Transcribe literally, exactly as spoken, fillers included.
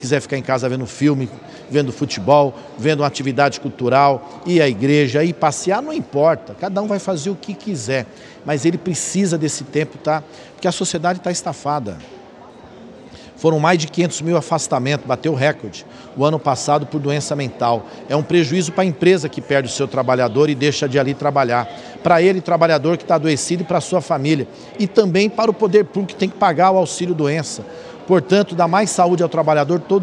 quiser ficar em casa vendo filme, vendo futebol, vendo uma atividade cultural, ir à igreja, ir passear, não importa. Cada um vai fazer o que quiser, mas ele precisa desse tempo, tá? Porque a sociedade está estafada. Foram mais de quinhentos mil afastamentos, bateu recorde o ano passado por doença mental. É um prejuízo para a empresa que perde o seu trabalhador e deixa de ali trabalhar. Para ele, trabalhador que está adoecido, e para a sua família. E também para o poder público que tem que pagar o auxílio doença. Portanto, dá mais saúde ao trabalhador todo